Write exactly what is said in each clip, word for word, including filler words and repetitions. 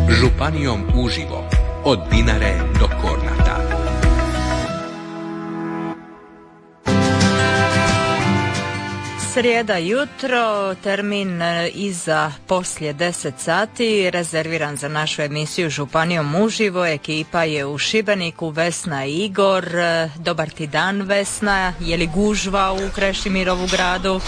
Županijom uživo, od Dinare do Kornata. Srijeda jutro, termin iza poslije deset sati, rezerviran za našu emisiju Županijom uživo. Ekipa je u Šibeniku, Vesna i Igor. Dobar ti dan, Vesna. Je li gužva u Krešimirovu gradu?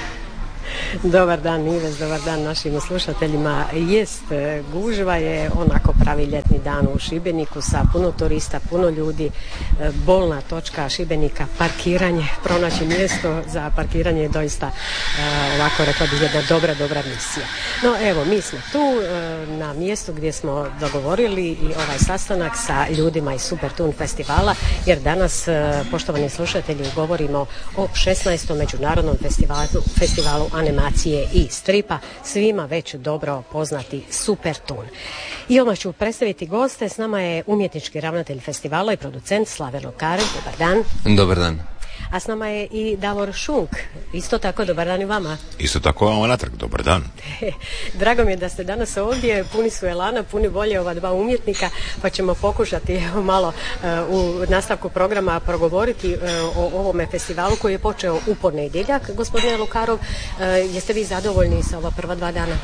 Dobar dan, Ives, dobar dan našim slušateljima. Jest, gužva je onako pravi ljetni dan u Šibeniku sa puno turista, puno ljudi. Bolna točka Šibenika, parkiranje, pronaći mjesto za parkiranje je doista, ovako rekla bih, jedna dobra, dobra misija. No evo, mi smo tu na mjestu gdje smo dogovorili i ovaj sastanak sa ljudima iz Supertoon festivala, jer danas, poštovani slušatelji, govorimo o šesnaestom međunarodnom festivalu, festivalu animacije i stripa, svima već dobro poznati Supertoon. I odmah ću predstaviti goste. S nama je umjetnički ravnatelj festivala i producent Slave Lokarev. Dobar dan. Dobar dan. A s nama je i Davor Šunk. Isto tako, dobar dan i vama. Isto tako vama natrag, dobar dan. Drago mi je da ste danas ovdje, puni su elana, puni volje ova dva umjetnika, pa ćemo pokušati malo uh, u nastavku programa progovoriti uh, o ovome festivalu koji je počeo u ponedjeljak. Gospodine Lukarov, uh, jeste vi zadovoljni sa ova prva dva dana?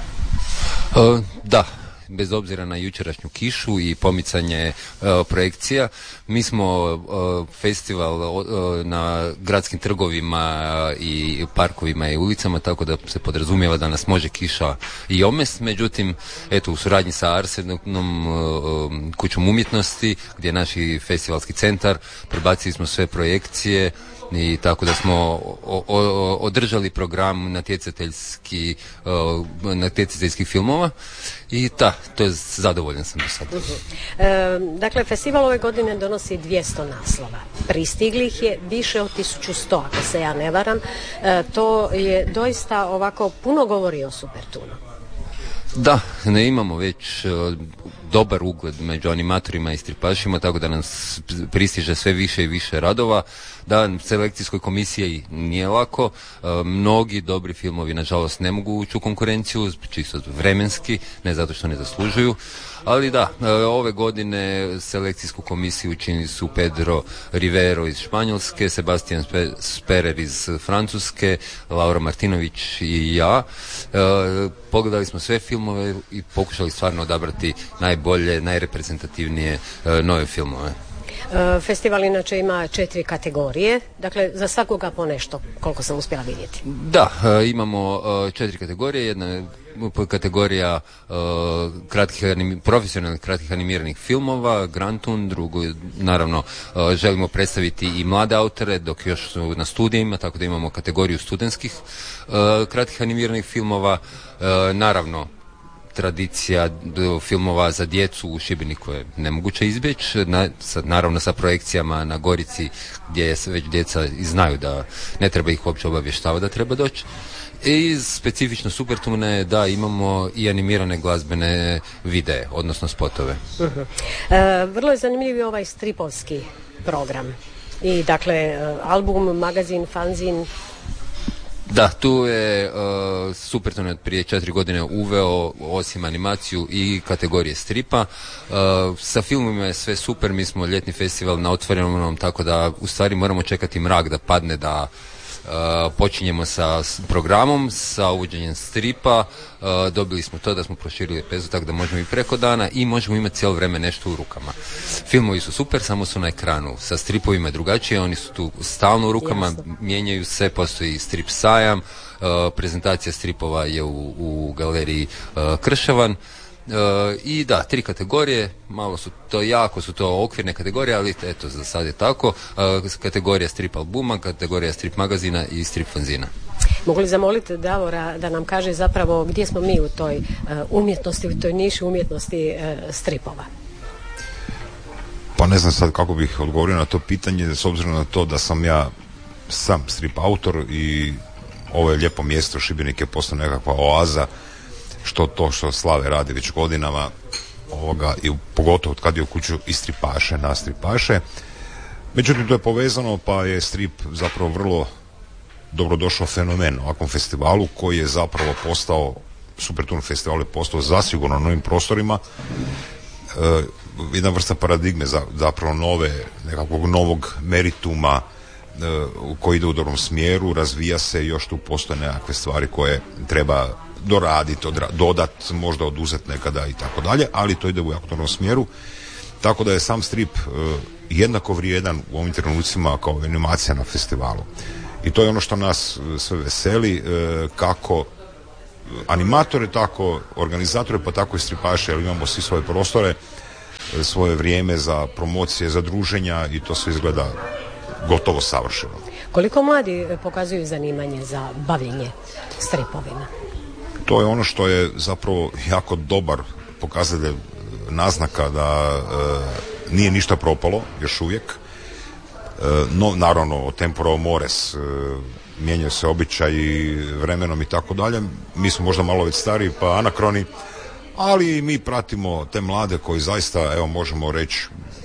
Uh, da. Bez obzira na jučerašnju kišu i pomicanje uh, projekcija, mi smo uh, festival uh, na gradskim trgovima uh, i parkovima i ulicama, tako da se podrazumijeva da nas može kiša i omest. Međutim, eto, u suradnji sa Arsenom, uh, kućom umjetnosti, gdje je naš festivalski centar, prebacili smo sve projekcije i tako da smo o, o, održali program natjecateljski, uh, natjecateljskih filmova i da, to je, zadovoljan sam do sada. Uh-huh. E, dakle, festival ove godine donosi dvjesto naslova. Pristiglih je više od tisuću sto, ako se ja ne varam. E, to je doista ovako puno govori o Supertoonu. Da, ne imamo već uh, dobar ugled među animatorima i stripašima, tako da nas pristiže sve više i više radova. Da, selekcijskoj komisiji nije lako, uh, mnogi dobri filmovi nažalost ne mogu ući u konkurenciju, čisto vremenski, ne zato što ne zaslužuju. Ali da, ove godine selekcijsku komisiju učinili su Pedro Rivero iz Španjolske, Sebastian Sperer iz Francuske, Laura Martinović i ja. E, pogledali smo sve filmove i pokušali stvarno odabrati najbolje, najreprezentativnije e, nove filmove. Festival inače ima četiri kategorije, dakle za svakoga po nešto, koliko sam uspjela vidjeti. Da, imamo četiri kategorije. Jedna je kategorija uh, kratkih anim, profesionalnih kratkih animiranih filmova, Grantun, drugo naravno uh, želimo predstaviti i mlade autore dok još su na studijima, tako da imamo kategoriju studentskih uh, kratkih animiranih filmova, uh, naravno tradicija filmova za djecu u Šibeniku je nemoguće izbjeći, na, sa, naravno sa projekcijama na Gorici gdje se već djeca i znaju da ne treba ih uopće obavještavati da treba doći. I specifično Supertoona je da imamo i animirane glazbene videe, odnosno spotove. Uh-huh. E, vrlo je zanimljiv ovaj stripovski program. I dakle, album, magazin, fanzin. Da, tu je uh, Supertoon od prije četiri godine uveo osim animaciju i kategorije stripa. Uh, sa filmima je sve super, mi smo ljetni festival na otvorenom, tako da u stvari moramo čekati mrak da padne da Uh, počinjemo sa programom, sa uvođenjem stripa, uh, dobili smo to da smo proširili lepezu tako da možemo i preko dana i možemo imati cijelo vrijeme nešto u rukama. Filmovi su super, samo su na ekranu. Sa stripovima je drugačije, oni su tu stalno u rukama, Jasne. Mijenjaju se, postoji strip sajam, uh, prezentacija stripova je u, u galeriji uh, Krševan. Uh, i da, tri kategorije, malo su to, jako su to okvirne kategorije, ali eto, za sad je tako. Uh, kategorija strip albuma, kategorija strip magazina i strip fanzina. Mogu li zamoliti Davora da nam kaže zapravo gdje smo mi u toj uh, umjetnosti, u toj niši umjetnosti uh, stripova? Pa ne znam sad kako bih odgovorio na to pitanje, s obzirom na to da sam ja sam strip autor i ovo je lijepo mjesto, Šibenik je postao nekakva oaza, što to što Slave radi već godinama, ovoga, i pogotovo kad je u kuću i stripaše, na stripaše. Međutim, to je povezano, pa je strip zapravo vrlo dobrodošao fenomen u ovakvom festivalu koji je zapravo postao, Supertoon festival je postao zasigurno na novim prostorima jedna vrsta paradigme za, zapravo nove, nekakvog novog merituma koji ide u dobrom smjeru, razvija se, još tu postoje nekakve stvari koje treba doraditi, dodat, možda oduzeti nekada i tako dalje, ali to ide u jako dobrom smjeru, tako da je sam strip jednako vrijedan u ovim trenucima kao animacija na festivalu. I to je ono što nas sve veseli, kako animatore, tako organizatore, pa tako i stripaše, jer imamo svi svoje prostore, svoje vrijeme za promocije, za druženja i to sve izgleda gotovo savršeno. Koliko mladi pokazuju zanimanje za bavljenje stripovima? To je ono što je zapravo jako dobar pokazatelj, naznaka da e, nije ništa propalo još uvijek. E, no, naravno, tempora mores, e, mijenjaju se običaji vremenom i tako dalje. Mi smo možda malo već stariji pa anakroni, ali mi pratimo te mlade koji zaista, evo možemo reći,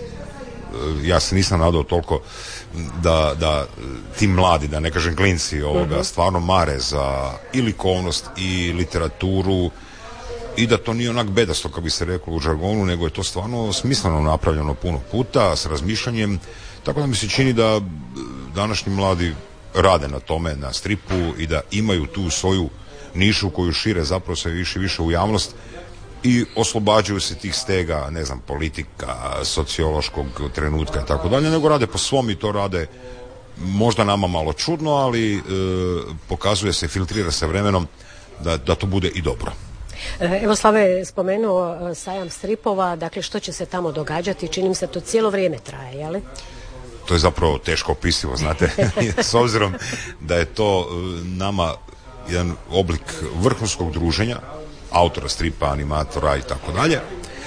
ja se nisam nadao toliko da, da ti mladi, da ne kažem klinci ovoga, stvarno mare za i likovnost i literaturu i da to nije onak bedasto, kako bi se reklo u žargonu, nego je to stvarno smisleno napravljeno puno puta, s razmišljanjem, tako da mi se čini da današnji mladi rade na tome, na stripu i da imaju tu svoju nišu koju šire zapravo sve više i više u javnost i oslobađaju se tih stega, ne znam, politika, sociološkog trenutka i tako dalje, nego rade po svom i to rade možda nama malo čudno, ali e, pokazuje se, filtrira se vremenom da, da to bude i dobro. Evo, Slave je spomenuo sajam stripova, dakle što će se tamo događati, čini mi se to cijelo vrijeme traje, jel? To je zapravo teško opisivo, znate, s obzirom da je to nama jedan oblik vrhunskog druženja, autora stripa, animatora i tako dalje.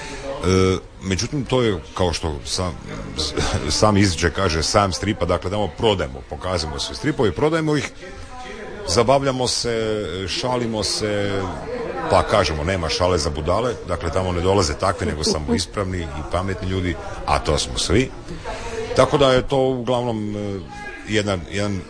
Međutim, to je, kao što sam, sam izričaj kaže, sam stripa, dakle tamo prodajemo, pokazujemo sve stripove, prodajemo ih, zabavljamo se, šalimo se, pa kažemo, nema šale za budale, dakle tamo ne dolaze takvi, nego samo ispravni i pametni ljudi, a to smo svi. Tako da je to uglavnom jedan, jedan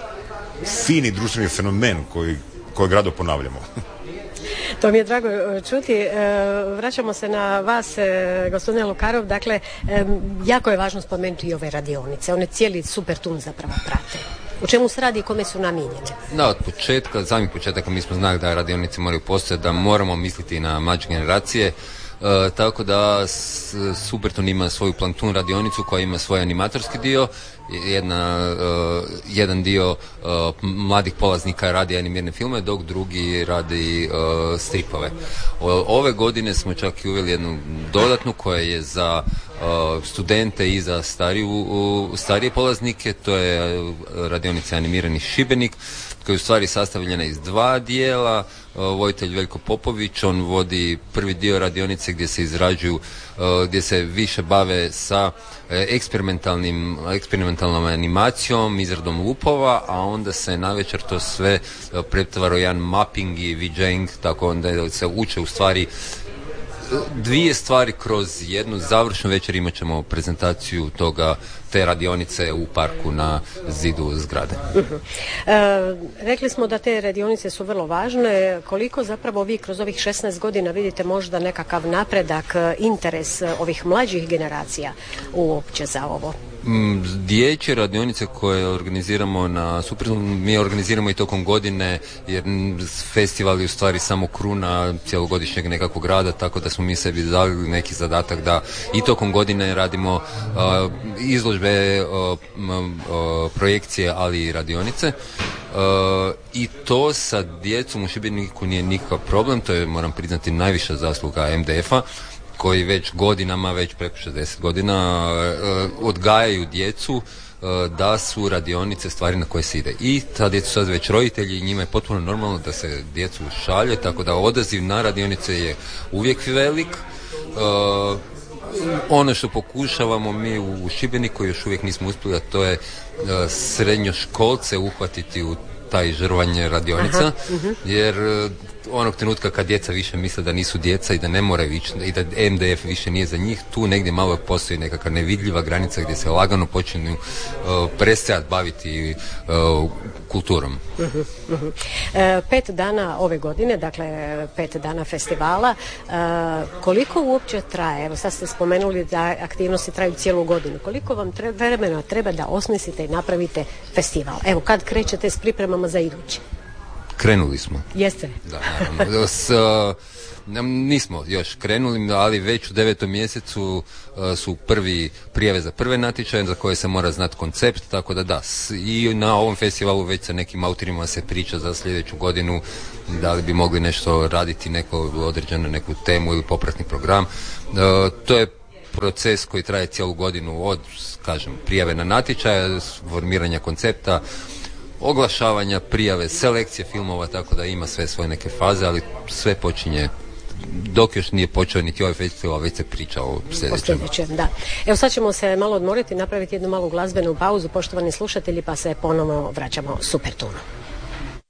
fini društveni fenomen koji, kojeg rado ponavljamo. To mi je drago čuti. Vraćamo se na vas, gospodine Lukarov. Dakle, jako je važno spomenuti i ove radionice. One cijeli super tun zapravo prate. U čemu se radi i kome su namijenjene? Da, od početka, samih početaka mi smo znali da radionice moraju postojati, da moramo misliti na mlađe generacije. E, tako da Superton ima svoju Plankton radionicu koja ima svoj animatorski dio, jedna, uh, jedan dio uh, mladih polaznika radi animirane filme, dok drugi radi uh, stripove. O, ove godine smo čak i uveli jednu dodatnu koja je za uh, studente i za stariju, uh, starije polaznike, to je uh, radionica Animirani Šibenik, koja je u stvari sastavljena iz dva dijela. Voditelj Veljko Popović, on vodi prvi dio radionice gdje se izrađuju, gdje se više bave sa eksperimentalnim, eksperimentalnom animacijom, izradom lupova, a onda se navečer to sve pretvara u jedan mapping i VJing, tako onda se uče u stvari dvije stvari kroz jednu završnu večer. Imat ćemo prezentaciju toga, te radionice u parku na zidu zgrade. Uh-huh. E, rekli smo da te radionice su vrlo važne. Koliko zapravo vi kroz ovih šesnaest godina vidite možda nekakav napredak, interes ovih mlađih generacija uopće za ovo? Dječje radionice koje organiziramo na Supertonu, mi organiziramo i tokom godine, jer festival je u stvari samo kruna cjelogodišnjeg nekakvog rada, tako da smo mi sebi dali neki zadatak da i tokom godine radimo uh, izložbe, uh, uh, projekcije, ali i radionice. Uh, I to sa djecom u Šibeniku nije nikakav problem, to je, moram priznati, najviša zasluga M D F-a, koji već godinama, već preko šezdeset godina uh, odgajaju djecu uh, da su radionice stvari na koje se ide. I ta djeca su sad već roditelji i njima je potpuno normalno da se djecu šalje, tako da odaziv na radionice je uvijek velik. Uh, ono što pokušavamo mi u Šibeniku, još uvijek nismo uspjeli, a to je uh, srednjoškolce uhvatiti u taj žrvanje radionica, aha, uh-huh. jer onog trenutka kad djeca više misle da nisu djeca i da ne moraju ići i da M D F više nije za njih, tu negdje malo postoji nekakva nevidljiva granica gdje se lagano počinju uh, prestajati baviti uh, kulturom. Uh-huh, uh-huh. E, pet dana ove godine, dakle pet dana festivala, e, koliko uopće traje? Evo sad ste spomenuli da aktivnosti traju cijelu godinu. Koliko vam treba, vremena treba da osmislite i napravite festival? Evo, kad krećete s pripremama za idući? Krenuli smo. Jeste? Da, naravno. S, uh, nismo još krenuli, ali već u devetom mjesecu uh, su prvi prijave za prve natječaje za koje se mora znati koncept, tako da da. I na ovom festivalu već sa nekim autorima se priča za sljedeću godinu da li bi mogli nešto raditi, neko određenu neku temu ili popratni program. Uh, to je proces koji traje cijelu godinu od, kažem, prijave na natječaje, formiranja koncepta, oglašavanja, prijave, selekcije filmova, tako da ima sve svoje neke faze, ali sve počinje dok još nije počeo niti ovaj festival, već se priča o sljedećem. O sljedećem, da. Evo sad ćemo se malo odmoriti, napraviti jednu malu glazbenu pauzu, poštovani slušatelji, pa se ponovno vraćamo Super tunu.